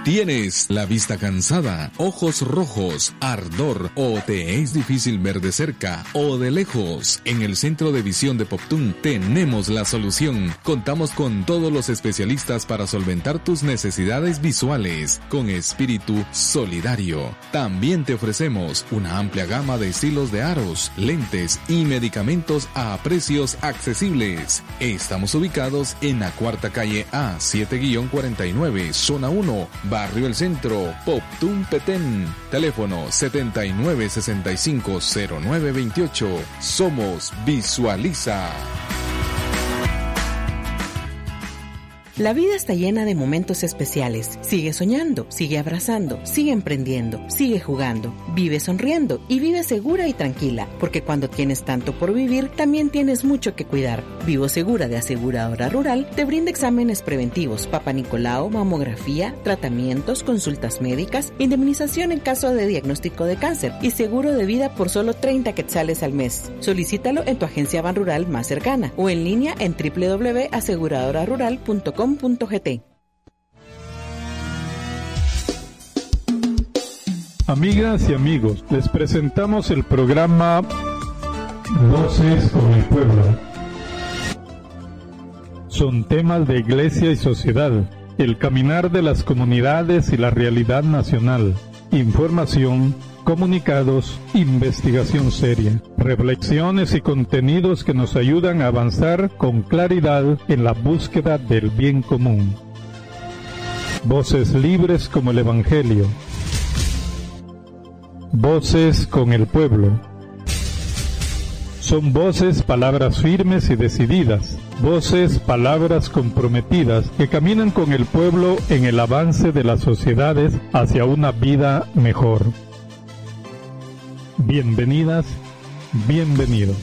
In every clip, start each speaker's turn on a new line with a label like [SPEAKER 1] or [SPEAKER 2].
[SPEAKER 1] ¿Tienes la vista cansada, ojos rojos, ardor o te es difícil ver de cerca o de lejos? En el Centro de Visión de Poptún tenemos la solución. Contamos con todos los especialistas para solventar tus necesidades visuales con espíritu solidario. También te ofrecemos una amplia gama de estilos de aros, lentes y medicamentos a precios accesibles. Estamos ubicados en la Cuarta Calle A 7-49, Zona 1, Barrio El Centro, Poptún, Petén. Teléfono 79650928. Somos Visualiza.
[SPEAKER 2] La vida está llena de momentos especiales. Sigue soñando, sigue abrazando, sigue emprendiendo, sigue jugando, vive sonriendo y vive segura y tranquila, porque cuando tienes tanto por vivir, también tienes mucho que cuidar. Vivo Segura de Aseguradora Rural te brinda exámenes preventivos, Papa Nicolau, mamografía, tratamientos, consultas médicas, indemnización en caso de diagnóstico de cáncer y seguro de vida por solo 30 quetzales al mes. Solicítalo en tu agencia Banrural más cercana o en línea en www.aseguradorarural.com.gt.
[SPEAKER 3] Amigas y amigos, les presentamos el programa Voces con el Pueblo. Son temas de iglesia y sociedad, el caminar de las comunidades y la realidad nacional, información, comunicados, investigación seria, reflexiones y contenidos que nos ayudan a avanzar con claridad en la búsqueda del bien común. Voces libres como el Evangelio. Voces con el pueblo. Son voces, palabras firmes y decididas, voces, palabras comprometidas que caminan con el pueblo en el avance de las sociedades hacia una vida mejor. Bienvenidas, bienvenidos.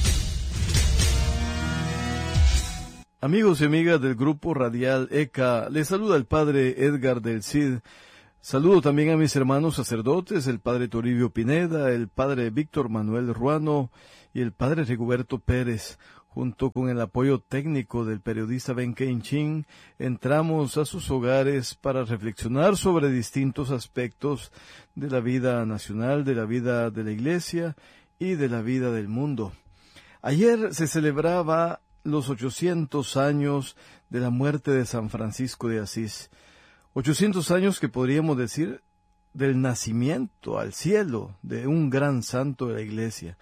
[SPEAKER 4] Amigos y amigas del Grupo Radial ECA, les saluda el Padre Edgar del Cid. Saludo también a mis hermanos sacerdotes, el Padre Toribio Pineda, el Padre Víctor Manuel Ruano y el Padre Rigoberto Pérez. Junto con el apoyo técnico del periodista Ben Chin, entramos a sus hogares para reflexionar sobre distintos aspectos de la vida nacional, de la vida de la Iglesia y de la vida del mundo. Ayer se celebraba los 800 años de la muerte de San Francisco de Asís. 800 años que podríamos decir del nacimiento al cielo de un gran santo de la Iglesia.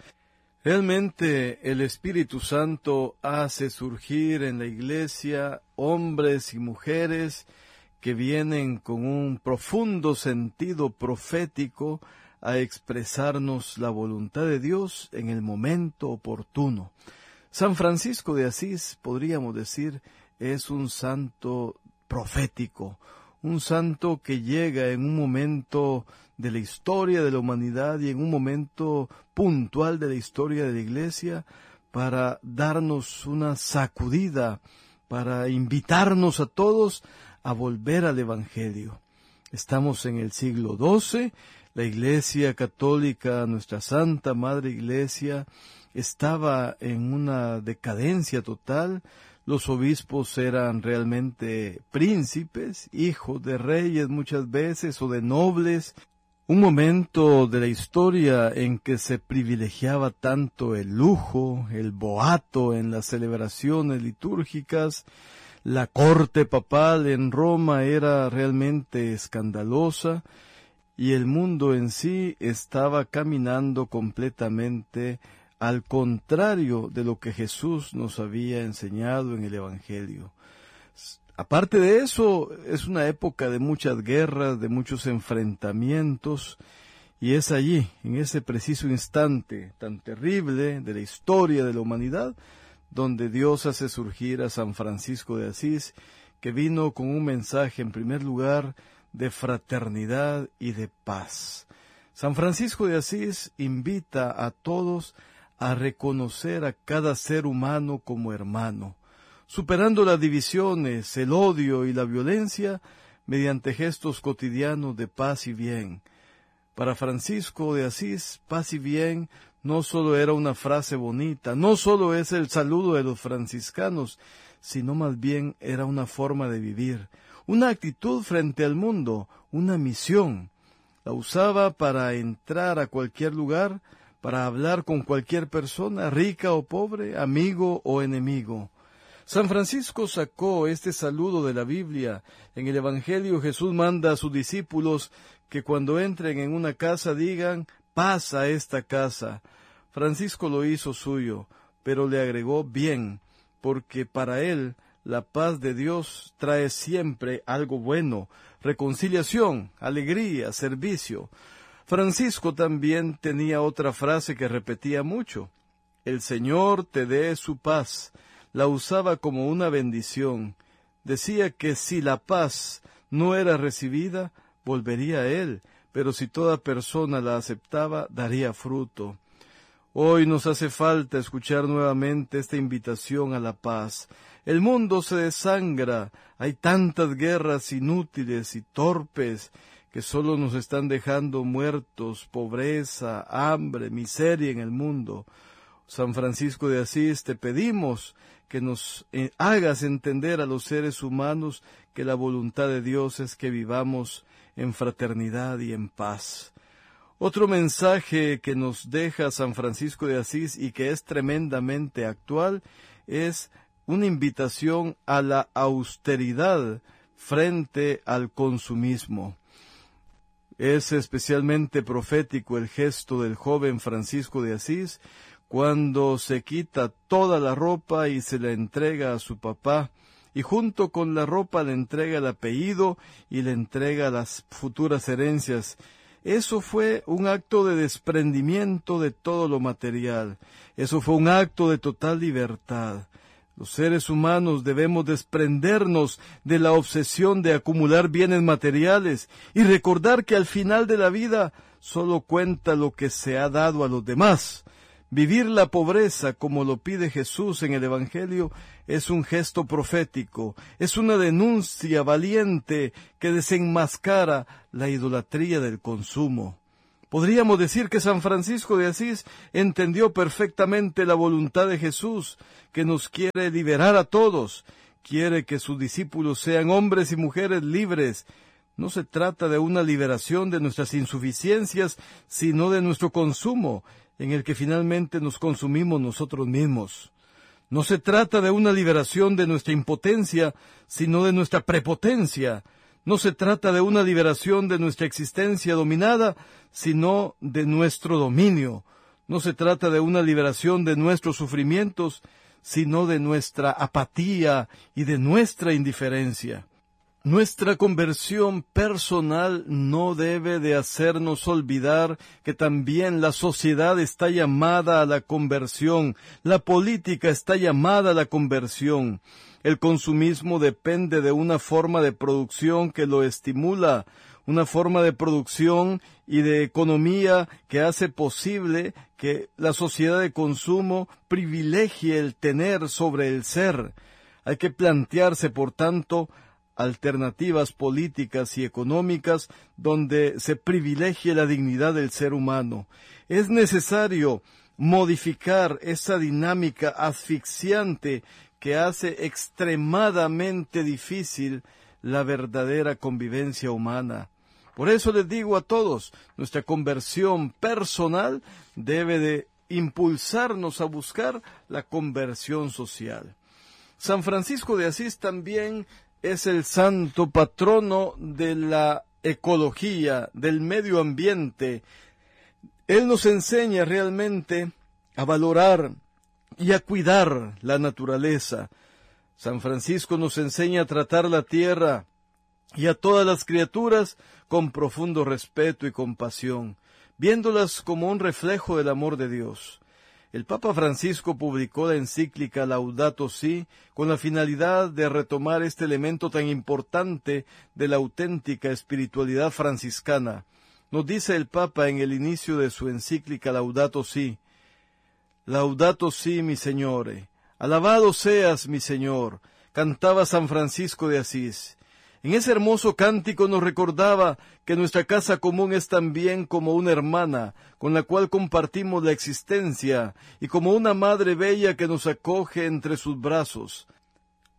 [SPEAKER 4] Realmente el Espíritu Santo hace surgir en la Iglesia hombres y mujeres que vienen con un profundo sentido profético a expresarnos la voluntad de Dios en el momento oportuno. San Francisco de Asís, podríamos decir, es un santo profético, un santo que llega en un momento de la historia de la humanidad y en un momento puntual de la historia de la Iglesia para darnos una sacudida, para invitarnos a todos a volver al Evangelio. Estamos en el siglo XII, la Iglesia Católica, nuestra Santa Madre Iglesia, estaba en una decadencia total. Los obispos eran realmente príncipes, hijos de reyes muchas veces o de nobles. Un momento de la historia en que se privilegiaba tanto el lujo, el boato en las celebraciones litúrgicas. La corte papal en Roma era realmente escandalosa y el mundo en sí estaba caminando completamente al contrario de lo que Jesús nos había enseñado en el Evangelio. Aparte de eso, es una época de muchas guerras, de muchos enfrentamientos, y es allí, en ese preciso instante tan terrible de la historia de la humanidad, donde Dios hace surgir a San Francisco de Asís, que vino con un mensaje, en primer lugar, de fraternidad y de paz. San Francisco de Asís invita a todos a reconocer a cada ser humano como hermano, superando las divisiones, el odio y la violencia mediante gestos cotidianos de paz y bien. Para Francisco de Asís, paz y bien no solo era una frase bonita, no solo es el saludo de los franciscanos, sino más bien era una forma de vivir, una actitud frente al mundo, una misión. La usaba para entrar a cualquier lugar, para hablar con cualquier persona, rica o pobre, amigo o enemigo. San Francisco sacó este saludo de la Biblia. En el Evangelio Jesús manda a sus discípulos que cuando entren en una casa digan, paz a esta casa. Francisco lo hizo suyo, pero le agregó bien, porque para él la paz de Dios trae siempre algo bueno, reconciliación, alegría, servicio. Francisco también tenía otra frase que repetía mucho: el Señor te dé su paz. La usaba como una bendición. Decía que si la paz no era recibida, volvería a Él, pero si toda persona la aceptaba, daría fruto. Hoy nos hace falta escuchar nuevamente esta invitación a la paz. El mundo se desangra, hay tantas guerras inútiles y torpes que solo nos están dejando muertos, pobreza, hambre, miseria en el mundo. San Francisco de Asís, te pedimos que nos hagas entender a los seres humanos que la voluntad de Dios es que vivamos en fraternidad y en paz. Otro mensaje que nos deja San Francisco de Asís y que es tremendamente actual es una invitación a la austeridad frente al consumismo. Es especialmente profético el gesto del joven Francisco de Asís, cuando se quita toda la ropa y se la entrega a su papá, y junto con la ropa le entrega el apellido y le entrega las futuras herencias. Eso fue un acto de desprendimiento de todo lo material. Eso fue un acto de total libertad. Los seres humanos debemos desprendernos de la obsesión de acumular bienes materiales y recordar que al final de la vida solo cuenta lo que se ha dado a los demás. Vivir la pobreza como lo pide Jesús en el Evangelio es un gesto profético, es una denuncia valiente que desenmascara la idolatría del consumo. Podríamos decir que San Francisco de Asís entendió perfectamente la voluntad de Jesús, que nos quiere liberar a todos, quiere que sus discípulos sean hombres y mujeres libres. No se trata de una liberación de nuestras insuficiencias, sino de nuestro consumo, en el que finalmente nos consumimos nosotros mismos. No se trata de una liberación de nuestra impotencia, sino de nuestra prepotencia. No se trata de una liberación de nuestra existencia dominada, sino de nuestro dominio. No se trata de una liberación de nuestros sufrimientos, sino de nuestra apatía y de nuestra indiferencia. Nuestra conversión personal no debe de hacernos olvidar que también la sociedad está llamada a la conversión, la política está llamada a la conversión. El consumismo depende de una forma de producción que lo estimula, una forma de producción y de economía que hace posible que la sociedad de consumo privilegie el tener sobre el ser. Hay que plantearse, por tanto, alternativas políticas y económicas donde se privilegie la dignidad del ser humano. Es necesario modificar esa dinámica asfixiante que hace extremadamente difícil la verdadera convivencia humana. Por eso les digo a todos, nuestra conversión personal debe de impulsarnos a buscar la conversión social. San Francisco de Asís también es el santo patrono de la ecología, del medio ambiente. Él nos enseña realmente a valorar y a cuidar la naturaleza. San Francisco nos enseña a tratar la tierra y a todas las criaturas con profundo respeto y compasión, viéndolas como un reflejo del amor de Dios. El Papa Francisco publicó la encíclica Laudato Si con la finalidad de retomar este elemento tan importante de la auténtica espiritualidad franciscana. Nos dice el Papa en el inicio de su encíclica Laudato Si: Laudato Si, mi Señore, alabado seas, mi Señor, cantaba San Francisco de Asís. En ese hermoso cántico nos recordaba que nuestra casa común es también como una hermana con la cual compartimos la existencia y como una madre bella que nos acoge entre sus brazos.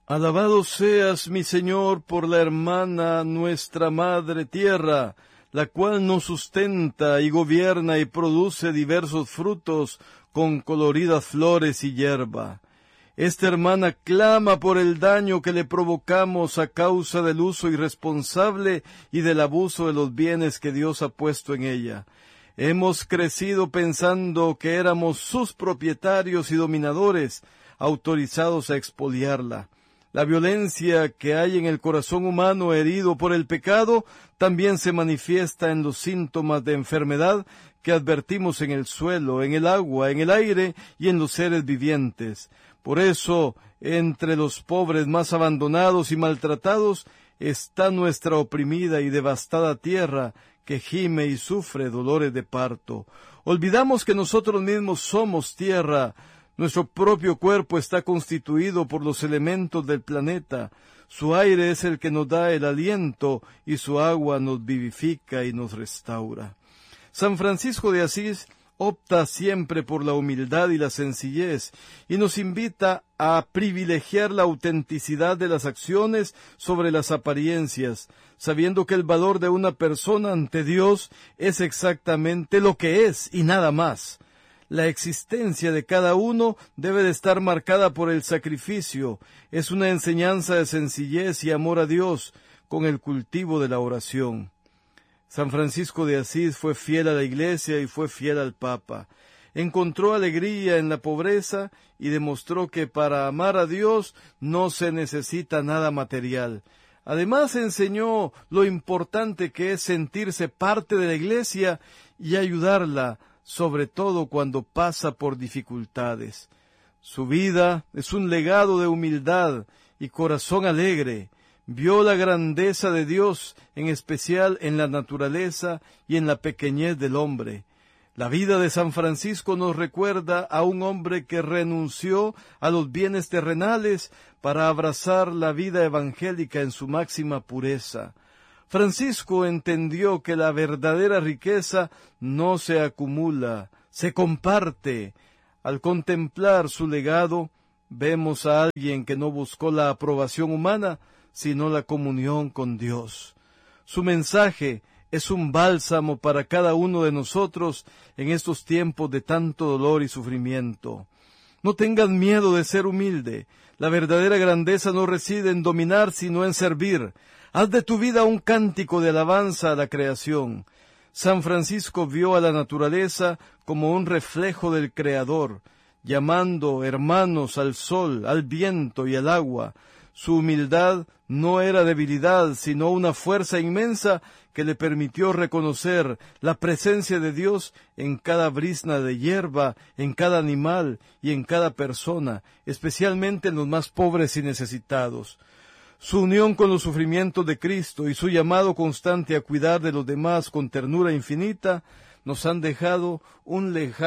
[SPEAKER 4] Alabado seas, mi Señor, por la hermana nuestra Madre Tierra, la cual nos sustenta y gobierna y produce diversos frutos con coloridas flores y hierba. Esta hermana clama por el daño que le provocamos a causa del uso irresponsable y del abuso de los bienes que Dios ha puesto en ella. Hemos crecido pensando que éramos sus propietarios y dominadores, autorizados a expoliarla. La violencia que hay en el corazón humano herido por el pecado también se manifiesta en los síntomas de enfermedad que advertimos en el suelo, en el agua, en el aire y en los seres vivientes. Por eso, entre los pobres más abandonados y maltratados, está nuestra oprimida y devastada tierra, que gime y sufre dolores de parto. Olvidamos que nosotros mismos somos tierra. Nuestro propio cuerpo está constituido por los elementos del planeta. Su aire es el que nos da el aliento y su agua nos vivifica y nos restaura. San Francisco de Asís opta siempre por la humildad y la sencillez y nos invita a privilegiar la autenticidad de las acciones sobre las apariencias, sabiendo que el valor de una persona ante Dios es exactamente lo que es y nada más. La existencia de cada uno debe de estar marcada por el sacrificio. Es una enseñanza de sencillez y amor a Dios con el cultivo de la oración. San Francisco de Asís fue fiel a la Iglesia y fue fiel al Papa. Encontró alegría en la pobreza y demostró que para amar a Dios no se necesita nada material. Además enseñó lo importante que es sentirse parte de la Iglesia y ayudarla, sobre todo cuando pasa por dificultades. Su vida es un legado de humildad y corazón alegre. Vio la grandeza de Dios, en especial en la naturaleza y en la pequeñez del hombre. La vida de San Francisco nos recuerda a un hombre que renunció a los bienes terrenales para abrazar la vida evangélica en su máxima pureza. Francisco entendió que la verdadera riqueza no se acumula, se comparte. Al contemplar su legado, vemos a alguien que no buscó la aprobación humana, sino la comunión con Dios. Su mensaje es un bálsamo para cada uno de nosotros en estos tiempos de tanto dolor y sufrimiento. No tengas miedo de ser humilde. La verdadera grandeza no reside en dominar, sino en servir. Haz de tu vida un cántico de alabanza a la creación. San Francisco vio a la naturaleza como un reflejo del Creador, llamando hermanos al sol, al viento y al agua. Su humildad no era debilidad, sino una fuerza inmensa que le permitió reconocer la presencia de Dios en cada brizna de hierba, en cada animal y en cada persona, especialmente en los más pobres y necesitados. Su unión con los sufrimientos de Cristo y su llamado constante a cuidar de los demás con ternura infinita nos han dejado un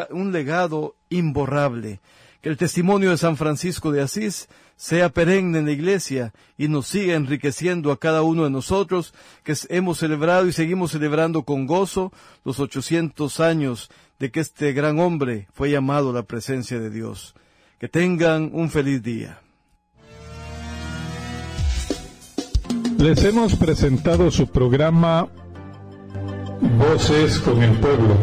[SPEAKER 4] legado imborrable. Que el testimonio de San Francisco de Asís sea perenne en la Iglesia y nos siga enriqueciendo a cada uno de nosotros que hemos celebrado y seguimos celebrando con gozo los 800 años de que este gran hombre fue llamado a la presencia de Dios. Que tengan un feliz día.
[SPEAKER 3] Les hemos presentado su programa Voces con el Pueblo,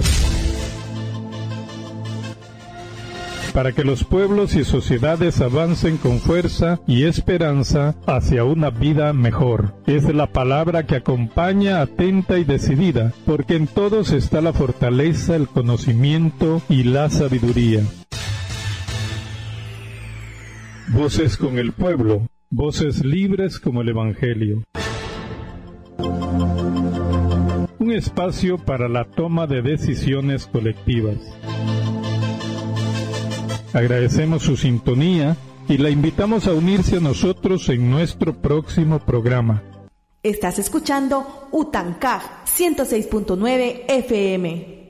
[SPEAKER 3] para que los pueblos y sociedades avancen con fuerza y esperanza hacia una vida mejor. Es la palabra que acompaña atenta y decidida, porque en todos está la fortaleza, el conocimiento y la sabiduría. Voces con el Pueblo, voces libres como el Evangelio. Un espacio para la toma de decisiones colectivas. Agradecemos su sintonía y la invitamos a unirse a nosotros en nuestro próximo programa.
[SPEAKER 5] Estás escuchando Utancaj 106.9 FM.